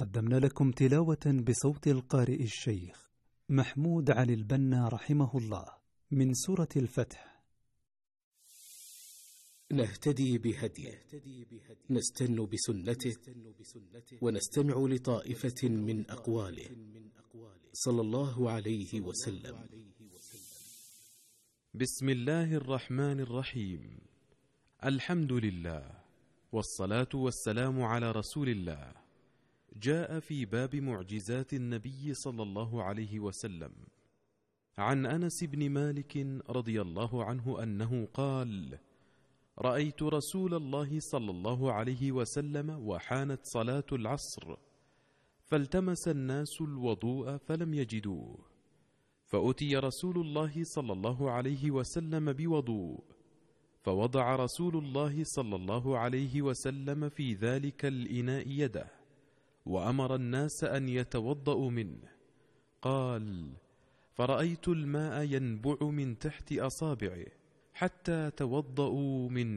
قدمنا لكم تلاوة بصوت القارئ الشيخ محمود علي البنا رحمه الله من سورة الفتح. نهتدي بهديه، نستن بسنته، ونستمع لطائفة من أقواله صلى الله عليه وسلم. بسم الله الرحمن الرحيم. الحمد لله، والصلاة والسلام على رسول الله. جاء في باب معجزات النبي صلى الله عليه وسلم عن أنس بن مالك رضي الله عنه أنه قال: رأيت رسول الله صلى الله عليه وسلم وحانت صلاة العصر، فالتمس الناس الوضوء فلم يجدوه، فأتي رسول الله صلى الله عليه وسلم بوضوء، فوضع رسول الله صلى الله عليه وسلم في ذلك الإناء يده، وأمر الناس أن يتوضأوا منه. قال: فرأيت الماء ينبع من تحت أصابعه حتى توضأوا من